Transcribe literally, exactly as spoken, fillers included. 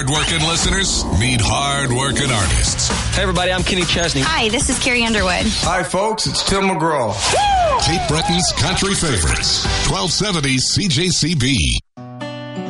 Hard-working listeners meet hard-working artists. Hey, everybody, I'm Kenny Chesney. Hi, this is Carrie Underwood. Hi, folks, it's Tim McGraw. Cape Breton's Country Favorites, twelve seventy C J C B.